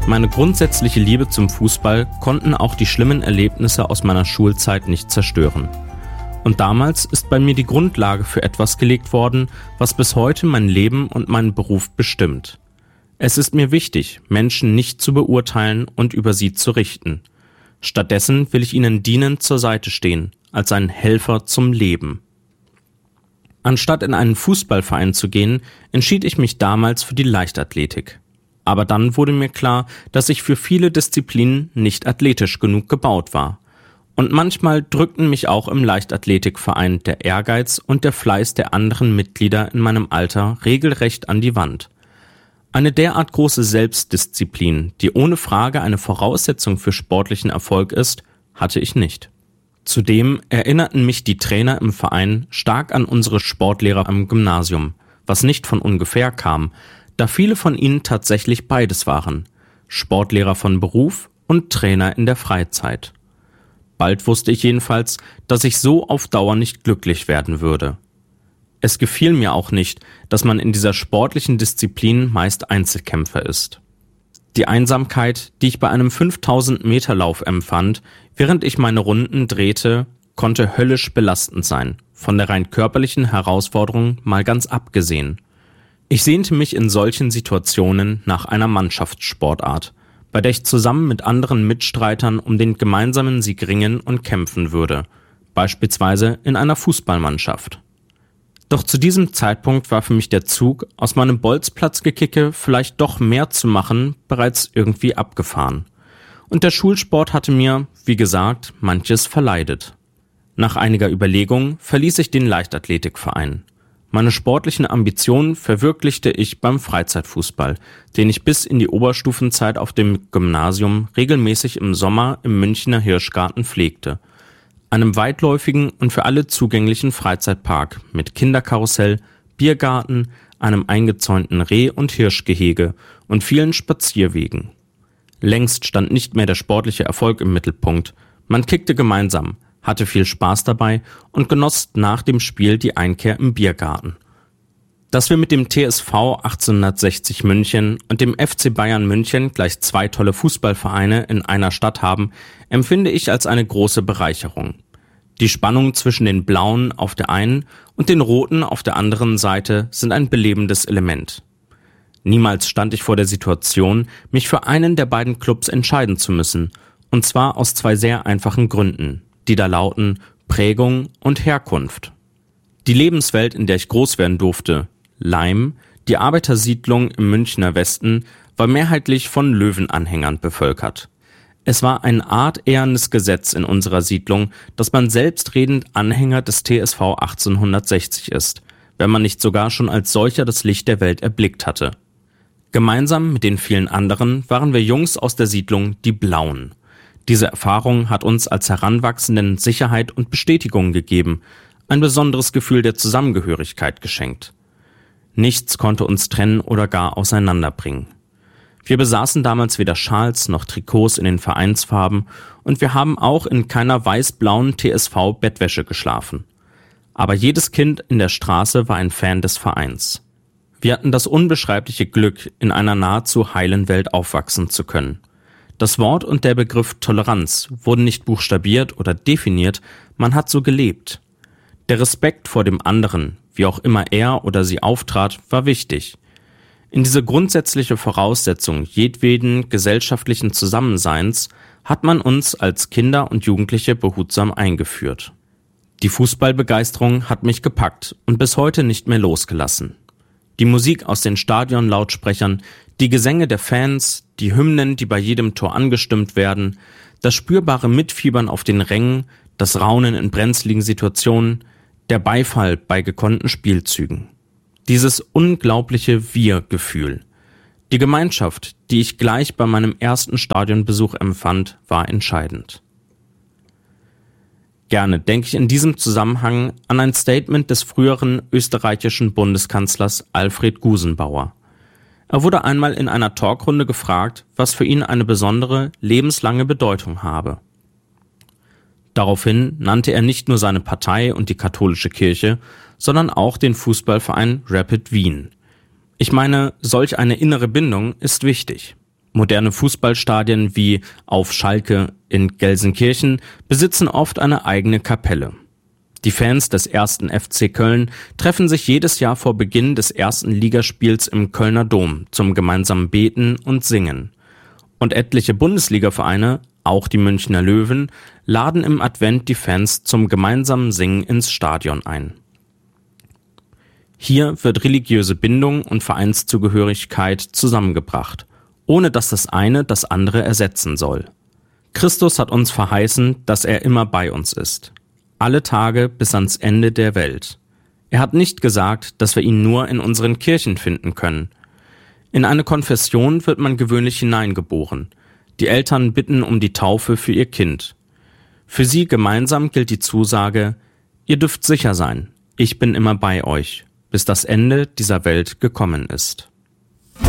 Meine grundsätzliche Liebe zum Fußball konnten auch die schlimmen Erlebnisse aus meiner Schulzeit nicht zerstören. Und damals ist bei mir die Grundlage für etwas gelegt worden, was bis heute mein Leben und meinen Beruf bestimmt. Es ist mir wichtig, Menschen nicht zu beurteilen und über sie zu richten. Stattdessen will ich ihnen dienend zur Seite stehen, als ein Helfer zum Leben. Anstatt in einen Fußballverein zu gehen, entschied ich mich damals für die Leichtathletik. Aber dann wurde mir klar, dass ich für viele Disziplinen nicht athletisch genug gebaut war. Und manchmal drückten mich auch im Leichtathletikverein der Ehrgeiz und der Fleiß der anderen Mitglieder in meinem Alter regelrecht an die Wand. Eine derart große Selbstdisziplin, die ohne Frage eine Voraussetzung für sportlichen Erfolg ist, hatte ich nicht. Zudem erinnerten mich die Trainer im Verein stark an unsere Sportlehrer am Gymnasium, was nicht von ungefähr kam, da viele von ihnen tatsächlich beides waren, Sportlehrer von Beruf und Trainer in der Freizeit. Bald wusste ich jedenfalls, dass ich so auf Dauer nicht glücklich werden würde. Es gefiel mir auch nicht, dass man in dieser sportlichen Disziplin meist Einzelkämpfer ist. Die Einsamkeit, die ich bei einem 5000-Meter-Lauf empfand, während ich meine Runden drehte, konnte höllisch belastend sein, von der rein körperlichen Herausforderung mal ganz abgesehen. Ich sehnte mich in solchen Situationen nach einer Mannschaftssportart, bei der ich zusammen mit anderen Mitstreitern um den gemeinsamen Sieg ringen und kämpfen würde, beispielsweise in einer Fußballmannschaft. Doch zu diesem Zeitpunkt war für mich der Zug, aus meinem Bolzplatzgekicke vielleicht doch mehr zu machen, bereits irgendwie abgefahren. Und der Schulsport hatte mir, wie gesagt, manches verleidet. Nach einiger Überlegung verließ ich den Leichtathletikverein. Meine sportlichen Ambitionen verwirklichte ich beim Freizeitfußball, den ich bis in die Oberstufenzeit auf dem Gymnasium regelmäßig im Sommer im Münchner Hirschgarten pflegte. Einem weitläufigen und für alle zugänglichen Freizeitpark mit Kinderkarussell, Biergarten, einem eingezäunten Reh- und Hirschgehege und vielen Spazierwegen. Längst stand nicht mehr der sportliche Erfolg im Mittelpunkt. Man kickte gemeinsam, hatte viel Spaß dabei und genoss nach dem Spiel die Einkehr im Biergarten. Dass wir mit dem TSV 1860 München und dem FC Bayern München gleich 2 tolle Fußballvereine in einer Stadt haben, empfinde ich als eine große Bereicherung. Die Spannung zwischen den Blauen auf der einen und den Roten auf der anderen Seite sind ein belebendes Element. Niemals stand ich vor der Situation, mich für einen der beiden Clubs entscheiden zu müssen, und zwar aus 2 sehr einfachen Gründen, die da lauten Prägung und Herkunft. Die Lebenswelt, in der ich groß werden durfte, Laim, die Arbeitersiedlung im Münchner Westen, war mehrheitlich von Löwenanhängern bevölkert. Es war ein artehrendes Gesetz in unserer Siedlung, dass man selbstredend Anhänger des TSV 1860 ist, wenn man nicht sogar schon als solcher das Licht der Welt erblickt hatte. Gemeinsam mit den vielen anderen waren wir Jungs aus der Siedlung die Blauen. Diese Erfahrung hat uns als Heranwachsenden Sicherheit und Bestätigung gegeben, ein besonderes Gefühl der Zusammengehörigkeit geschenkt. Nichts konnte uns trennen oder gar auseinanderbringen. Wir besaßen damals weder Schals noch Trikots in den Vereinsfarben und wir haben auch in keiner weiß-blauen TSV-Bettwäsche geschlafen. Aber jedes Kind in der Straße war ein Fan des Vereins. Wir hatten das unbeschreibliche Glück, in einer nahezu heilen Welt aufwachsen zu können. Das Wort und der Begriff Toleranz wurden nicht buchstabiert oder definiert, man hat so gelebt. Der Respekt vor dem anderen, wie auch immer er oder sie auftrat, war wichtig. In diese grundsätzliche Voraussetzung jedweden gesellschaftlichen Zusammenseins hat man uns als Kinder und Jugendliche behutsam eingeführt. Die Fußballbegeisterung hat mich gepackt und bis heute nicht mehr losgelassen. Die Musik aus den Stadionlautsprechern, die Gesänge der Fans, die Hymnen, die bei jedem Tor angestimmt werden, das spürbare Mitfiebern auf den Rängen, das Raunen in brenzligen Situationen, der Beifall bei gekonnten Spielzügen. Dieses unglaubliche Wir-Gefühl. Die Gemeinschaft, die ich gleich bei meinem ersten Stadionbesuch empfand, war entscheidend. Gerne denke ich in diesem Zusammenhang an ein Statement des früheren österreichischen Bundeskanzlers Alfred Gusenbauer. Er wurde einmal in einer Talkrunde gefragt, was für ihn eine besondere, lebenslange Bedeutung habe. Daraufhin nannte er nicht nur seine Partei und die katholische Kirche, sondern auch den Fußballverein Rapid Wien. Ich meine, solch eine innere Bindung ist wichtig. Moderne Fußballstadien wie auf Schalke in Gelsenkirchen besitzen oft eine eigene Kapelle. Die Fans des 1. FC Köln treffen sich jedes Jahr vor Beginn des ersten Ligaspiels im Kölner Dom zum gemeinsamen Beten und Singen. Und etliche Bundesligavereine, auch die Münchner Löwen, laden im Advent die Fans zum gemeinsamen Singen ins Stadion ein. Hier wird religiöse Bindung und Vereinszugehörigkeit zusammengebracht, ohne dass das eine das andere ersetzen soll. Christus hat uns verheißen, dass er immer bei uns ist. Alle Tage bis ans Ende der Welt. Er hat nicht gesagt, dass wir ihn nur in unseren Kirchen finden können. In eine Konfession wird man gewöhnlich hineingeboren. Die Eltern bitten um die Taufe für ihr Kind. Für sie gemeinsam gilt die Zusage: Ihr dürft sicher sein, ich bin immer bei euch, bis das Ende dieser Welt gekommen ist.